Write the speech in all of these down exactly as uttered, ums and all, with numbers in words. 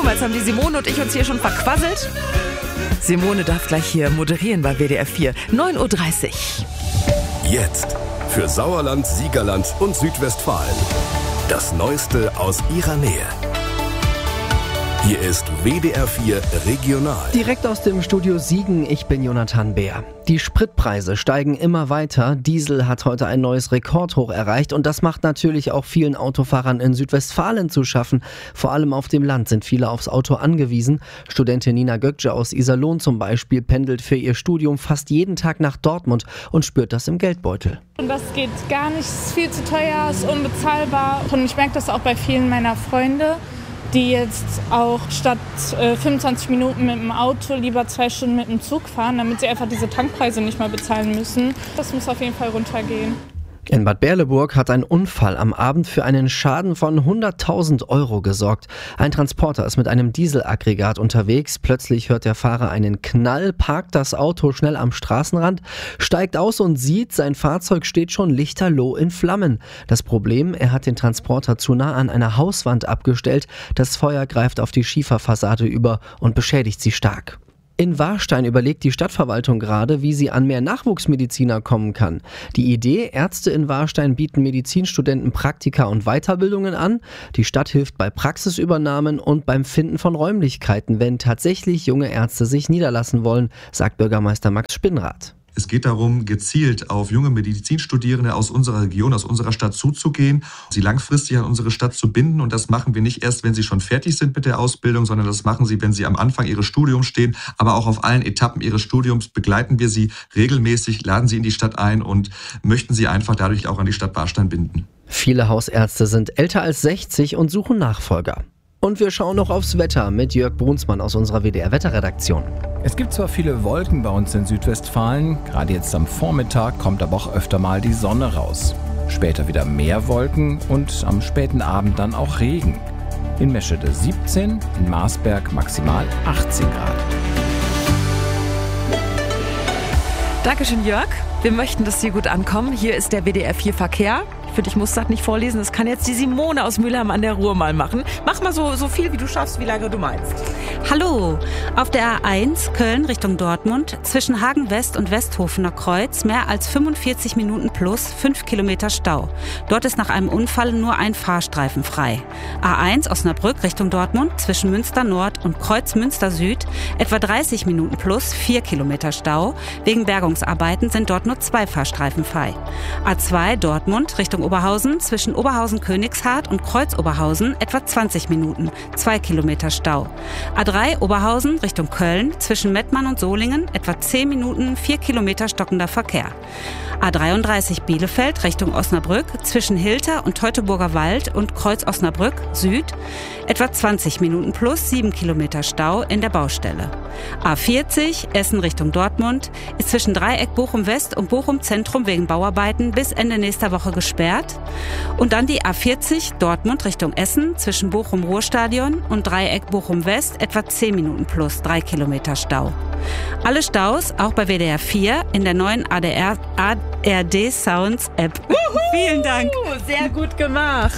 mal, jetzt haben die Simone und ich uns hier schon verquasselt. Simone darf gleich hier moderieren bei W D R vier. neun Uhr dreißig. Jetzt für Sauerland, Siegerland und Südwestfalen. Das Neueste aus ihrer Nähe. Hier ist W D R vier Regional. Direkt aus dem Studio Siegen, ich bin Jonathan Beer. Die Spritpreise steigen immer weiter. Diesel hat heute ein neues Rekordhoch erreicht und das macht natürlich auch vielen Autofahrern in Südwestfalen zu schaffen. Vor allem auf dem Land sind viele aufs Auto angewiesen. Studentin Nina Gökce aus Iserlohn zum Beispiel pendelt für ihr Studium fast jeden Tag nach Dortmund und spürt das im Geldbeutel. Und das geht gar nicht, es ist viel zu teuer, ist unbezahlbar. Und ich merke das auch bei vielen meiner Freunde, die jetzt auch statt äh, fünfundzwanzig Minuten mit dem Auto lieber zwei Stunden mit dem Zug fahren, damit sie einfach diese Tankpreise nicht mehr bezahlen müssen. Das muss auf jeden Fall runtergehen. In Bad Berleburg hat ein Unfall am Abend für einen Schaden von hunderttausend Euro gesorgt. Ein Transporter ist mit einem Dieselaggregat unterwegs. Plötzlich hört der Fahrer einen Knall, parkt das Auto schnell am Straßenrand, steigt aus und sieht, sein Fahrzeug steht schon lichterloh in Flammen. Das Problem, er hat den Transporter zu nah an einer Hauswand abgestellt. Das Feuer greift auf die Schieferfassade über und beschädigt sie stark. In Warstein überlegt die Stadtverwaltung gerade, wie sie an mehr Nachwuchsmediziner kommen kann. Die Idee, Ärzte in Warstein bieten Medizinstudenten Praktika und Weiterbildungen an. Die Stadt hilft bei Praxisübernahmen und beim Finden von Räumlichkeiten, wenn tatsächlich junge Ärzte sich niederlassen wollen, sagt Bürgermeister Max Spinnrath. Es geht darum, gezielt auf junge Medizinstudierende aus unserer Region, aus unserer Stadt zuzugehen, sie langfristig an unsere Stadt zu binden. Und das machen wir nicht erst, wenn sie schon fertig sind mit der Ausbildung, sondern das machen sie, wenn sie am Anfang ihres Studiums stehen. Aber auch auf allen Etappen ihres Studiums begleiten wir sie regelmäßig, laden sie in die Stadt ein und möchten sie einfach dadurch auch an die Stadt Warstein binden. Viele Hausärzte sind älter als sechzig und suchen Nachfolger. Und wir schauen noch aufs Wetter mit Jörg Brunsmann aus unserer W D R-Wetterredaktion. Es gibt zwar viele Wolken bei uns in Südwestfalen, gerade jetzt am Vormittag kommt aber auch öfter mal die Sonne raus. Später wieder mehr Wolken und am späten Abend dann auch Regen. In Meschede siebzehn, in Marsberg maximal achtzehn Grad. Dankeschön, Jörg. Wir möchten, dass Sie gut ankommen. Hier ist der W D R vier Verkehr. Ich finde, ich muss das nicht vorlesen. Das kann jetzt die Simone aus Mülheim an der Ruhr mal machen. Mach mal so, so viel, wie du schaffst, wie lange du meinst. Hallo, auf der A eins Köln Richtung Dortmund zwischen Hagen West und Westhofener Kreuz mehr als fünfundvierzig Minuten plus fünf Kilometer Stau. Dort ist nach einem Unfall nur ein Fahrstreifen frei. A eins Osnabrück Richtung Dortmund zwischen Münster Nord und Kreuz Münster Süd etwa dreißig Minuten plus vier Kilometer Stau. Wegen Bergungsarbeiten sind dort nur zwei Fahrstreifen frei. A zwei Dortmund Richtung Oberhausen zwischen Oberhausen-Königshardt und Kreuz-Oberhausen etwa zwanzig Minuten, zwei Kilometer Stau. A drei Oberhausen Richtung Köln zwischen Mettmann und Solingen etwa zehn Minuten, vier Kilometer stockender Verkehr. A dreiunddreißig Bielefeld Richtung Osnabrück zwischen Hilter und Teutoburger Wald und Kreuz Osnabrück Süd etwa zwanzig Minuten plus sieben Kilometer Stau in der Baustelle. A vierzig Essen Richtung Dortmund ist zwischen Dreieck Bochum West und Bochum Zentrum wegen Bauarbeiten bis Ende nächster Woche gesperrt. Und dann die A vierzig Dortmund Richtung Essen zwischen Bochum Ruhrstadion und Dreieck Bochum West etwa zehn Minuten plus drei Kilometer Stau. Alle Staus auch bei W D R vier in der neuen A D R, A R D Sounds App. Vielen Dank. Sehr gut gemacht.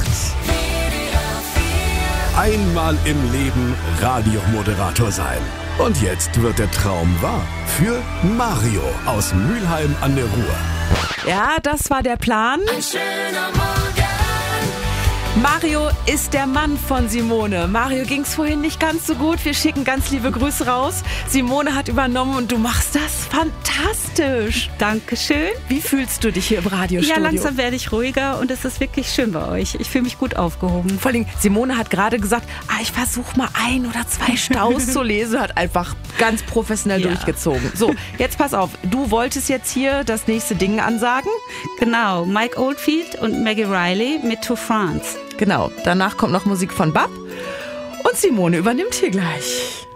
Einmal im Leben Radiomoderator sein. Und jetzt wird der Traum wahr. Für Mario aus Mülheim an der Ruhr. Ja, das war der Plan. Ein schöner Morgen. Mario ist der Mann von Simone. Mario ging's vorhin nicht ganz so gut. Wir schicken ganz liebe Grüße raus. Simone hat übernommen und du machst das fantastisch. Dankeschön. Wie fühlst du dich hier im Radiostudio? Ja, langsam werde ich ruhiger und es ist wirklich schön bei euch. Ich fühle mich gut aufgehoben. Vor allem, Simone hat gerade gesagt, ah, ich versuche mal ein oder zwei Staus zu lesen. Hat einfach ganz professionell ja. durchgezogen. So, jetzt pass auf. Du wolltest jetzt hier das nächste Ding ansagen? Genau, Mike Oldfield und Maggie Riley mit To France. Genau, danach kommt noch Musik von Bab und Simone übernimmt hier gleich.